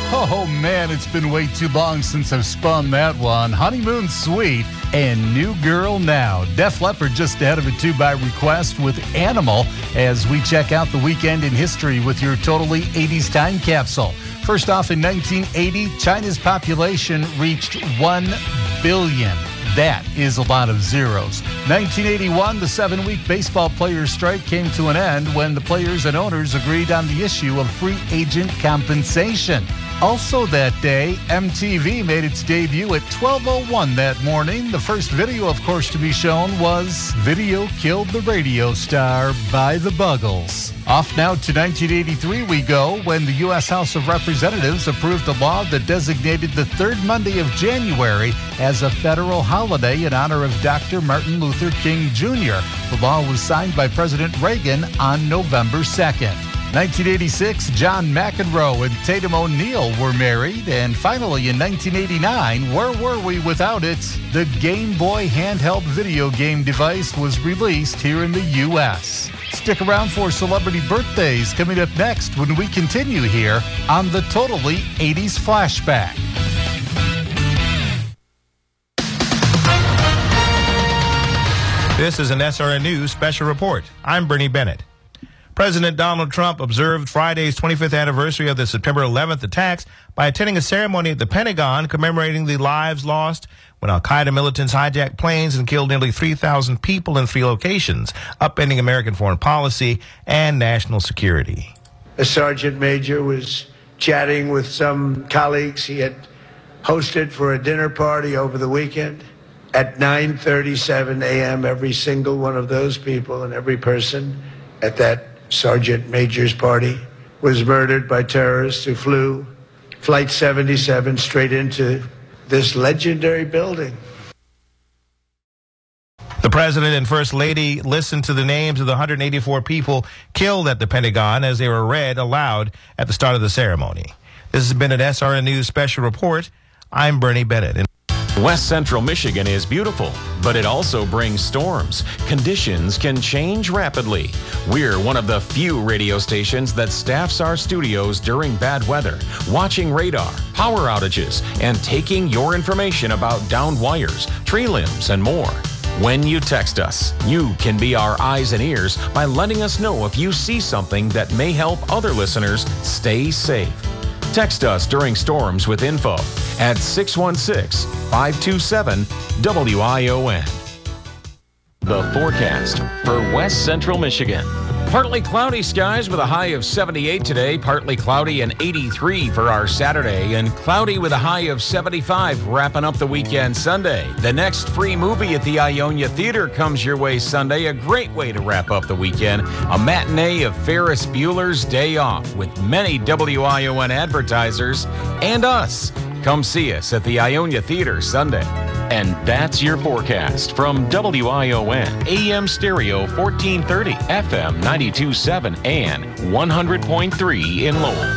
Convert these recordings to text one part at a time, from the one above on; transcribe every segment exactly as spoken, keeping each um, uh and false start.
Oh, man, it's been way too long since I've spun that one. Honeymoon Suite and New Girl Now. Def Leppard just ahead of it, too, by request with Animal as we check out the weekend in history with your totally eighties time capsule. First off, in nineteen eighty, China's population reached one billion. That is a lot of zeros. nineteen eighty-one, the seven-week baseball players' strike came to an end when the players and owners agreed on the issue of free agent compensation. Also that day, M T V made its debut at twelve oh one that morning. The first video, of course, to be shown was Video Killed the Radio Star by the Buggles. Off now to nineteen eighty-three we go, when the U S House of Representatives approved a law that designated the third Monday of January as a federal holiday in honor of Doctor Martin Luther King Junior The law was signed by President Reagan on November second. nineteen eighty-six, John McEnroe and Tatum O'Neal were married. And finally, in nineteen eighty-nine, where were we without it? The Game Boy handheld video game device was released here in the U S Stick around for celebrity birthdays coming up next when we continue here on the Totally eighties Flashback. This is an S R N News special report. I'm Bernie Bennett. President Donald Trump observed Friday's twenty-fifth anniversary of the September eleventh attacks by attending a ceremony at the Pentagon commemorating the lives lost when al-Qaeda militants hijacked planes and killed nearly three thousand people in three locations, upending American foreign policy and national security. A sergeant major was chatting with some colleagues he had hosted for a dinner party over the weekend. At nine thirty-seven a.m., every single one of those people and every person at that Sergeant Major's party was murdered by terrorists who flew Flight seventy-seven straight into this legendary building. The President and First Lady listened to the names of the one hundred eighty-four people killed at the Pentagon as they were read aloud at the start of the ceremony. This has been an S R N News special report. I'm Bernie Bennett. West Central Michigan is beautiful, but it also brings storms. Conditions can change rapidly. We're one of the few radio stations that staffs our studios during bad weather, watching radar, power outages, and taking your information about downed wires, tree limbs, and more. When you text us, you can be our eyes and ears by letting us know if you see something that may help other listeners stay safe. Text us during storms with info at six one six, five two seven, W I O N. The forecast for West Central Michigan. Partly cloudy skies with a high of seventy-eight today, partly cloudy and eighty-three for our Saturday, and cloudy with a high of seventy-five wrapping up the weekend Sunday. The next free movie at the Ionia Theater comes your way Sunday, a great way to wrap up the weekend. A matinee of Ferris Bueller's Day Off with many W I O N advertisers and us. Come see us at the Ionia Theater Sunday. And that's your forecast from W I O N, A M Stereo fourteen thirty, F M ninety-two point seven, and one hundred point three in Lowell.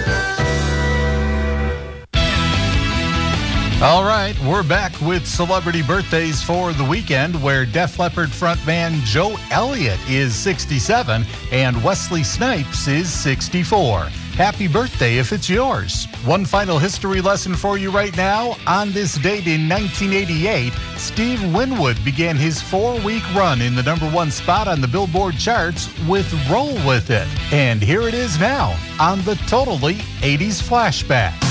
All right, we're back with celebrity birthdays for the weekend, where Def Leppard frontman Joe Elliott is sixty-seven and Wesley Snipes is sixty-four. Happy birthday if it's yours. One final history lesson for you right now. On this date in nineteen eighty-eight, Steve Winwood began his four-week run in the number one spot on the Billboard charts with Roll With It. And here it is now on the Totally eighties Flashback.